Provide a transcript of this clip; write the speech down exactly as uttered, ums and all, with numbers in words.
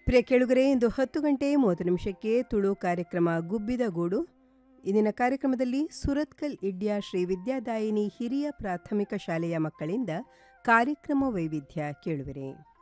ಪ್ರಿಯ ಕೇಳುಗರೆ, ಇಂದು ಹತ್ತು ಗಂಟೆ ಮೂವತ್ತು ನಿಮಿಷಕ್ಕೆ ತುಳು ಕಾರ್ಯಕ್ರಮ ಗುಬ್ಬಿದ ಗೂಡು. ಇಂದಿನ ಕಾರ್ಯಕ್ರಮದಲ್ಲಿ ಸುರತ್ಕಲ್ ಇಡ್ಯ ಶ್ರೀ ವಿದ್ಯಾದಾಯಿನಿ ಹಿರಿಯ ಪ್ರಾಥಮಿಕ ಶಾಲೆಯ ಮಕ್ಕಳಿಂದ ಕಾರ್ಯಕ್ರಮ ವೈವಿಧ್ಯ ಕೇಳುವಿರಿ.